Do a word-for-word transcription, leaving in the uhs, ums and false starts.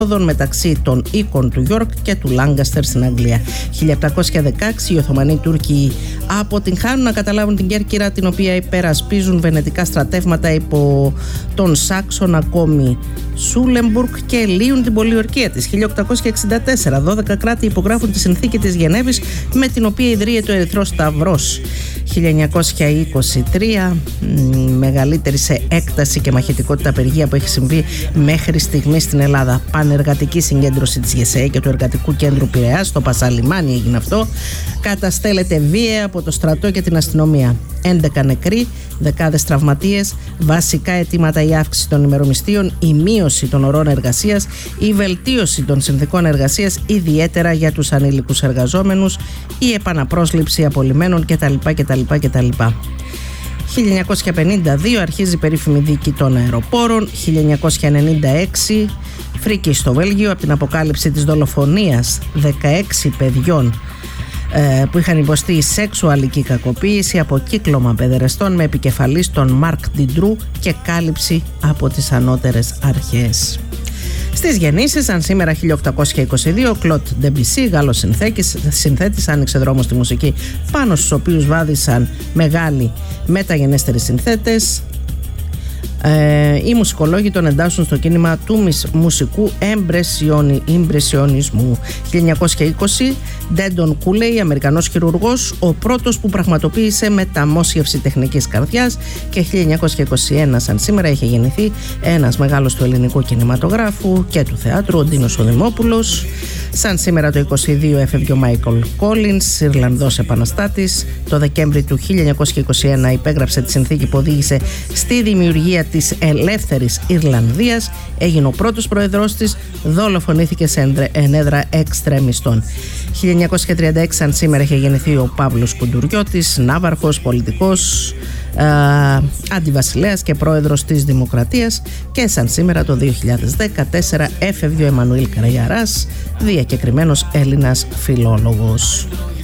μεταξύ των οίκων του Γιόρκ και του Λάγκαστερ στην Αγγλία. χίλια επτακόσια δεκαέξι οι Οθωμανοί Τούρκοι αποτυγχάνουν να καταλάβουν την Κέρκυρα, την οποία υπερασπίζουν βενετικά στρατεύματα υπό τον Σάξον ακόμη Σούλεμπουργκ και λύουν την πολιορκία της. χίλια οκτακόσια εξήντα τέσσερα δώδεκα κράτη υπογράφουν τη συνθήκη της Γενέβης με την οποία ιδρύεται ο Ερυθρός Σταυρός. χίλια εννιακόσια είκοσι τρία μεγαλύτερη σε έκταση και μαχητικότητα απεργία που έχει συμβεί μέχρι στιγμή στην Ελλάδα. Πανεργατική συγκέντρωση της ΓΕΣΕ και του Εργατικού Κέντρου Πειραιάς στο Πασαλιμάνι έγινε αυτό. Καταστέλλεται βία από το στρατό και την αστυνομία. έντεκα νεκροί, δεκάδες τραυματίες. Βασικά αιτήματα: η αύξηση των ημερομισθείων, η μείωση των ωρών εργασίας, η βελτίωση των συνθηκών εργασίας, ιδιαίτερα για τους ανήλικους εργαζόμενους, η επαναπρόσληψη απολυμμένων κτλ. κτλ, κτλ. χίλια εννιακόσια πενήντα δύο αρχίζει η περίφημη δίκη των αεροπόρων. χίλια εννιακόσια ενενήντα έξι φρίκη στο Βέλγιο από την αποκάλυψη της δολοφονίας δεκαέξι παιδιών ε, που είχαν υποστεί σεξουαλική κακοποίηση από κύκλωμα παιδερεστών με επικεφαλής τον Μαρκ Ντιντρού και κάλυψη από τις ανώτερες αρχές. Στις γεννήσεις, αν σήμερα χίλια οκτακόσια είκοσι δύο, ο Κλοντ Ντεμπισί, Γάλλος συνθέτης, συνθέτης, άνοιξε δρόμο στη μουσική πάνω στους οποίους βάδισαν μεγάλοι μεταγενέστεροι συνθέτες. Ε, οι μουσικολόγοι τον εντάσσουν στο κίνημα του μουσικού εμπρεσιονισμού. χίλια εννιακόσια είκοσι, Ντέντον Κούλεϊ, Αμερικανός χειρουργός, ο πρώτος που πραγματοποίησε μεταμόσχευση τεχνικής καρδιάς, και χίλια εννιακόσια είκοσι ένα, σαν σήμερα, είχε γεννηθεί ένας μεγάλος του ελληνικού κινηματογράφου και του θεάτρου, ο Ντίνος ο Δημόπουλος. Σαν σήμερα το είκοσι δύο έφευγε ο Μάικλ Κόλινς, Ιρλανδός επαναστάτης. Το Δεκέμβρη του χίλια εννιακόσια είκοσι ένα υπέγραψε τη συνθήκη που οδήγησε στη δημιουργία της ελεύθερης Ιρλανδίας, έγινε ο πρώτος πρόεδρος της, δολοφονήθηκε σε ενέδρα εξτρεμιστών. χίλια εννιακόσια τριάντα έξι, σαν σήμερα, είχε γεννηθεί ο Παύλος Κουντουριώτης, ναύαρχος, πολιτικός, ε, αντιβασιλέας και πρόεδρος της Δημοκρατίας, και σαν σήμερα το δύο χιλιάδες δεκατέσσερα έφευγε ο Εμμανουήλ Καραγιαράς, διακεκριμένος Έλληνας φιλόλογος.